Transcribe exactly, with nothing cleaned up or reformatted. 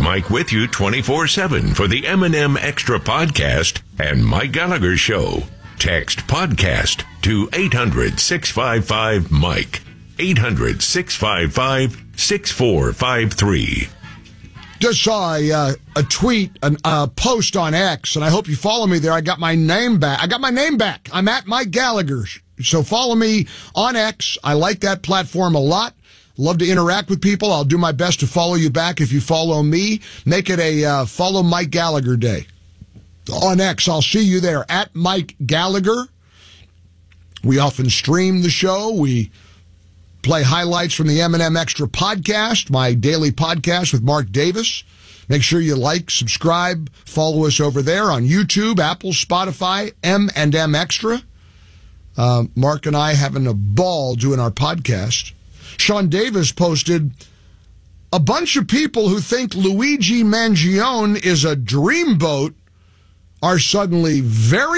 Mike with you twenty-four seven for the M and M Extra Podcast and Mike Gallagher Show. Text podcast to eight hundred, six five five, Mike. eight hundred, six five five, six four five three. Just saw a, uh, a tweet, a uh, post on X, and I hope you follow me there. I got my name back. I got my name back. I'm at Mike Gallagher. So follow me on X. I like that platform a lot. Love to interact with people. I'll do my best to follow you back if you follow me. Make it a uh, Follow Mike Gallagher Day. On X, I'll see you there, at Mike Gallagher. We often stream the show. We play highlights from the M and M Extra Podcast, my daily podcast with Mark Davis. Make sure you like, subscribe, follow us over there on YouTube, Apple, Spotify, M and M Extra. Uh, Mark and I having a ball doing our podcast. Sean Davis posted, a bunch of people who think Luigi Mangione is a dreamboat are suddenly very